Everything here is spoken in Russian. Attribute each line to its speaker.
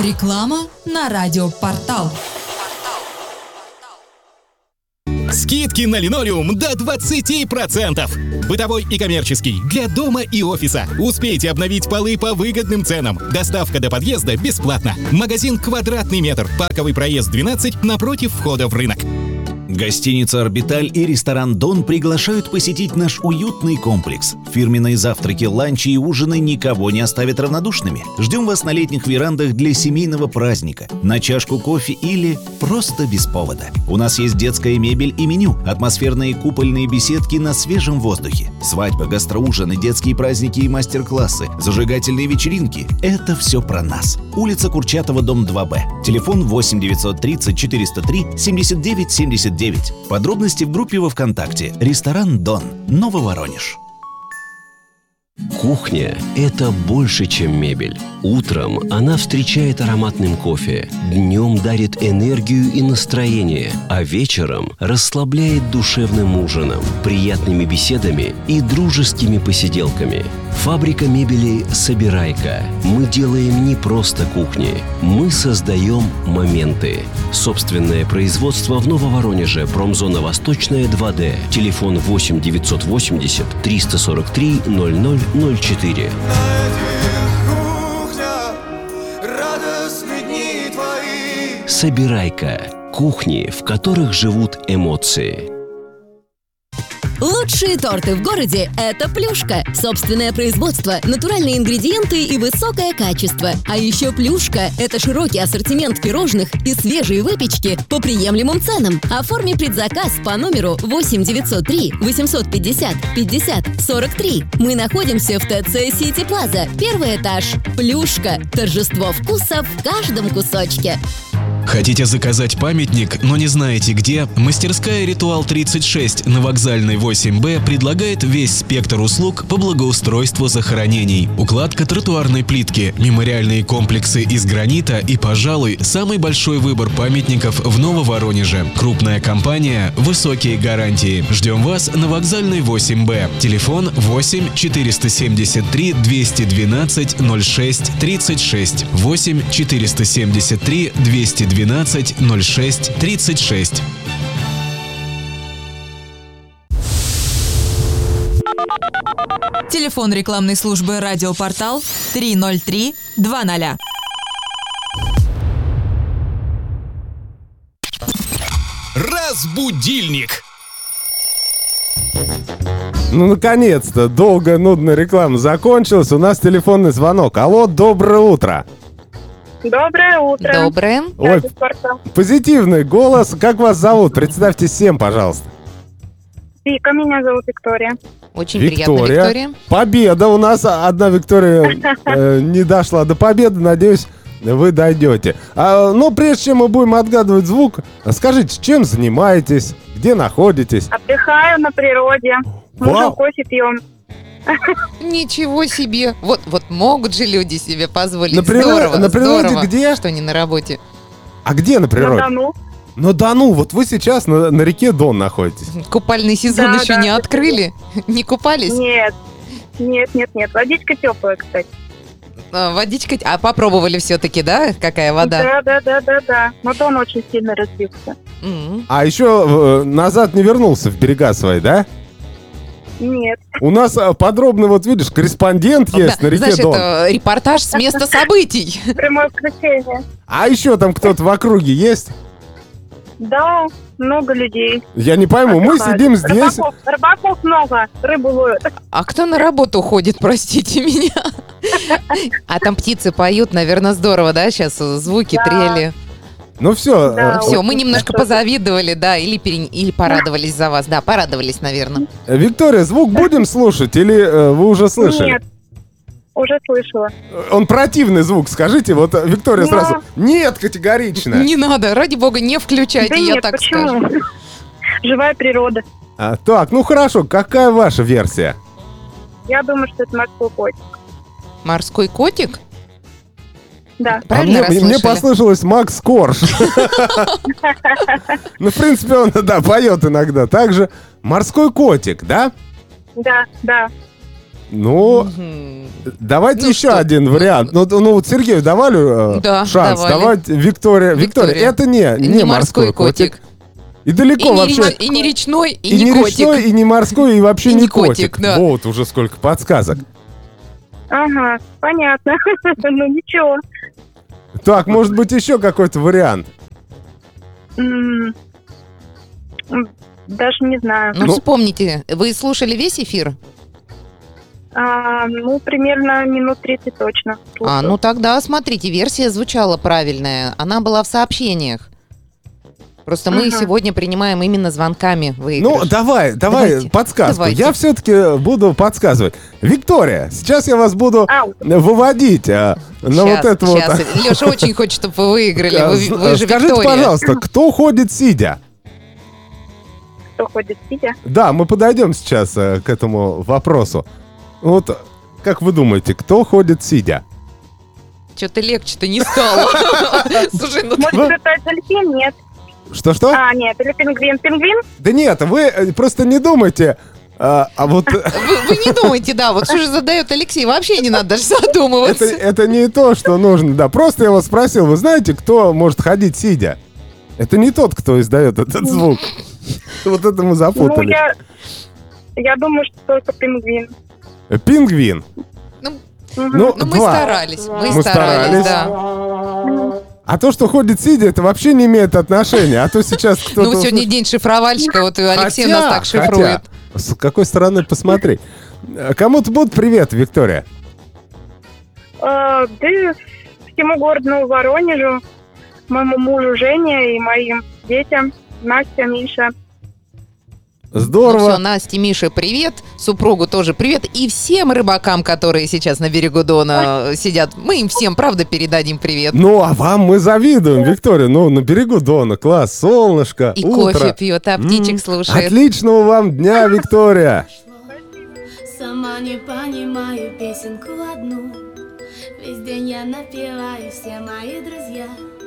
Speaker 1: Реклама на радиопортал.
Speaker 2: Скидки на линолеум до 20%. Бытовой и коммерческий, для дома и офиса. Успейте обновить полы по выгодным ценам. Доставка до подъезда бесплатна. Магазин «Квадратный метр». Парковый проезд 12 напротив входа в рынок.
Speaker 3: Гостиница «Орбиталь» и ресторан «Дон» приглашают посетить наш уютный комплекс. Фирменные завтраки, ланчи и ужины никого не оставят равнодушными. Ждем вас на летних верандах для семейного праздника, на чашку кофе или просто без повода. У нас есть детская мебель и меню, атмосферные купольные беседки на свежем воздухе, свадьбы, гастроужины, детские праздники и мастер-классы, зажигательные вечеринки – это все про нас. Улица Курчатова, дом 2Б. Телефон 8 930 403 79 79. Подробности в группе во ВКонтакте. Ресторан «Дон», Нововоронеж.
Speaker 4: Кухня – это больше, чем мебель. Утром она встречает ароматным кофе, днем дарит энергию и настроение, а вечером расслабляет душевным ужином, приятными беседами и дружескими посиделками. Фабрика мебели «Собирайка». Мы делаем не просто кухни, мы создаем моменты. Собственное производство в Нововоронеже, промзона Восточная, 2D. Телефон 8 980 343 0004. «Собирайка». Кухни, в которых живут эмоции.
Speaker 5: Лучшие торты в городе – это «Плюшка». Собственное производство, натуральные ингредиенты и высокое качество. А еще «Плюшка» – это широкий ассортимент пирожных и свежие выпечки по приемлемым ценам. Оформи предзаказ по номеру 8 903 850 50 43. Мы находимся в ТЦ Сити Плаза, первый этаж. «Плюшка» – торжество вкуса в каждом кусочке.
Speaker 6: Хотите заказать памятник, но не знаете где? Мастерская «Ритуал 36» на Вокзальной 8Б предлагает весь спектр услуг по благоустройству захоронений. Укладка тротуарной плитки, мемориальные комплексы из гранита и, пожалуй, самый большой выбор памятников в Нововоронеже. Крупная компания, высокие гарантии. Ждем вас на Вокзальной 8Б. Телефон 8 473 212 06 36. 8 473 212 06 36.
Speaker 1: Телефон рекламной службы «Радиопортал» 303 20.
Speaker 2: Разбудильник.
Speaker 7: Ну, наконец-то, долгая нудная реклама закончилась. У нас телефонный звонок. Алло, доброе утро.
Speaker 8: Доброе утро.
Speaker 9: Доброе.
Speaker 7: Ой, позитивный голос. Как вас зовут? Представьте всем, пожалуйста.
Speaker 8: Вика, меня зовут Виктория.
Speaker 9: Очень приятно, Виктория.
Speaker 7: Победа. У нас одна Виктория не дошла до победы. Надеюсь, вы дойдете. Но прежде чем мы будем отгадывать звук, скажите, чем занимаетесь, где находитесь?
Speaker 8: Отдыхаю на природе. Мы кофе пьем.
Speaker 9: Ничего себе! Вот могут же люди себе позволить.
Speaker 7: На природе
Speaker 9: здорово,
Speaker 7: где?
Speaker 9: Что не на работе.
Speaker 7: А где на природе?
Speaker 8: На Дону.
Speaker 7: На Дону. Вот вы сейчас на реке Дон находитесь.
Speaker 9: Купальный сезон еще не открыли? Не купались?
Speaker 8: Нет. Водичка теплая, кстати.
Speaker 9: Водичка... А попробовали все-таки, да? Какая вода?
Speaker 8: Да. Но Дон очень сильно разбился.
Speaker 7: А еще назад не вернулся в берега свои, да?
Speaker 8: Нет.
Speaker 7: У нас подробно, вот видишь, корреспондент есть на реке Дон.
Speaker 9: Это репортаж с места событий.
Speaker 8: Прямое включение.
Speaker 7: А еще там кто-то в округе есть?
Speaker 8: Да, много людей.
Speaker 7: Я не пойму, мы сидим здесь.
Speaker 8: Рыбаков много, рыбу ловят.
Speaker 9: А кто на работу ходит, простите меня? А там птицы поют, наверное, здорово, да? Сейчас звуки, трели.
Speaker 7: Ну все.
Speaker 8: Да,
Speaker 9: все, мы немножко позавидовали, да, или порадовались за вас. Да, порадовались, наверное.
Speaker 7: Виктория, звук будем слушать или вы уже слышали?
Speaker 8: Нет, уже слышала.
Speaker 7: Он противный звук, скажите. Вот Виктория сразу. Нет, категорично.
Speaker 9: Не надо, ради бога, не включайте,
Speaker 8: да
Speaker 9: я
Speaker 8: нет,
Speaker 9: так
Speaker 8: почему?
Speaker 9: скажу.
Speaker 8: Живая природа.
Speaker 7: Так, ну хорошо, какая ваша версия?
Speaker 8: Я думаю, что это морской котик.
Speaker 9: Морской котик?
Speaker 8: Да.
Speaker 9: Правильно
Speaker 7: мне послышалось Макс Корж. Ну, в принципе, он, да, поет иногда. Также морской котик, да?
Speaker 8: Да.
Speaker 7: Ну, давайте
Speaker 9: Ну
Speaker 7: еще
Speaker 9: что?
Speaker 7: один вариант. Ну, вот Сергею давали
Speaker 9: Да,
Speaker 7: шанс.
Speaker 9: давали.
Speaker 7: Давайте Виктория. Виктория, это не морской котик. И далеко вообще.
Speaker 9: И не речной, и,
Speaker 7: И
Speaker 9: не
Speaker 7: не
Speaker 9: котик.
Speaker 7: речной, и не морской, и вообще
Speaker 9: И
Speaker 7: не
Speaker 9: не котик,
Speaker 7: котик.
Speaker 9: да.
Speaker 7: Вот уже сколько подсказок.
Speaker 8: Ага, понятно. Ну ничего.
Speaker 7: Так, может быть, еще какой-то вариант?
Speaker 8: М, Даже не знаю.
Speaker 9: Ну, вспомните, вы слушали весь эфир?
Speaker 8: Ну, примерно минут 30 точно.
Speaker 9: Ну тогда, смотрите, версия звучала правильная. Она была в сообщениях. Просто мы сегодня принимаем именно звонками выигрыш.
Speaker 7: Ну, давай,
Speaker 9: Давайте,
Speaker 7: подсказку.
Speaker 9: давайте.
Speaker 7: Я все-таки буду подсказывать. Виктория, сейчас я вас буду
Speaker 8: Ау.
Speaker 7: выводить на вот это вот.
Speaker 9: Леша очень хочет, чтобы вы выиграли. Вы же
Speaker 7: Скажите,
Speaker 9: Виктория.
Speaker 7: пожалуйста, кто ходит сидя?
Speaker 8: Кто ходит сидя?
Speaker 7: Да, мы подойдем сейчас к этому вопросу. Вот, как вы думаете, кто ходит сидя?
Speaker 9: Что-то легче-то не стало. Слушай, ну
Speaker 8: Может, это дельфин? Нет.
Speaker 7: Что-что?
Speaker 8: Нет, или пингвин. Пингвин?
Speaker 7: Да нет, вы просто не думайте. А вот
Speaker 9: вы не думайте, да, вот что же задает Алексей, вообще не надо даже задумываться.
Speaker 7: это не то, что нужно. Да, просто я вас спросил, вы знаете, кто может ходить сидя? Это не тот, кто издает этот звук. Вот это мы
Speaker 8: Ну,
Speaker 7: запутали.
Speaker 8: я думаю, что только пингвин.
Speaker 7: Пингвин.
Speaker 9: Ну,
Speaker 7: Ну,
Speaker 9: мы
Speaker 7: два.
Speaker 9: старались,
Speaker 7: Мы
Speaker 9: мы
Speaker 7: старались.
Speaker 9: старались, да.
Speaker 7: А то, что ходит сидя, это вообще не имеет отношения. А то сейчас кто-то...
Speaker 9: Ну, сегодня день шифровальщика, вот и Алексей у нас так шифрует.
Speaker 7: С какой стороны посмотреть? Кому-то будут привет, Виктория?
Speaker 8: Да всему городу Воронежу, моему мужу Жене и моим детям Настя, Миша.
Speaker 7: Здорово.
Speaker 9: Ну все, Насте, Мише, привет. Супругу тоже привет. И всем рыбакам, которые сейчас на берегу Дона сидят. Мы им всем, правда, передадим привет.
Speaker 7: Ну, а вам мы завидуем, Виктория. Ну, на берегу Дона, класс, солнышко,
Speaker 9: И
Speaker 7: утро.
Speaker 9: кофе пьет, а птичек слушает.
Speaker 7: Отличного вам дня, Виктория.
Speaker 10: Сама не понимаю песенку одну. Весь день я напеваю, все мои друзья